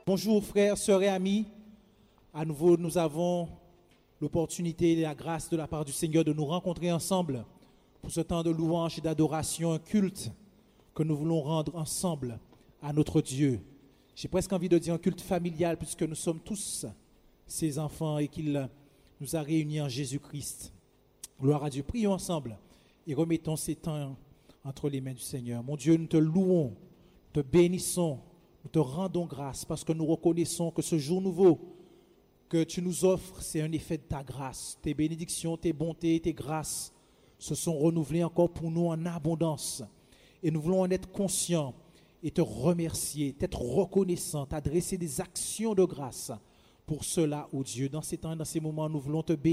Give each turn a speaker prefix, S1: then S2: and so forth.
S1: Bonjour frères, sœurs et amis. À nouveau, nous avons l'opportunité et la grâce de la part du Seigneur de nous rencontrer ensemble pour ce temps de louange et d'adoration, un culte que nous voulons rendre ensemble à notre Dieu. J'ai presque envie de dire un culte familial puisque nous sommes tous ses enfants et qu'il nous a réunis en Jésus-Christ. Gloire à Dieu. Prions ensemble et remettons ces temps entre les mains du Seigneur. Mon Dieu, nous te louons, te bénissons. Nous te rendons grâce parce que nous reconnaissons que ce jour nouveau que tu nous offres, c'est un effet de ta grâce. Tes bénédictions, tes bontés, tes grâces se sont renouvelées encore pour nous en abondance. Et nous voulons en être conscients et te remercier, t'être reconnaissants, t'adresser des actions de grâce pour cela, ô Dieu. Dans ces temps, dans ces moments, nous voulons te bénir.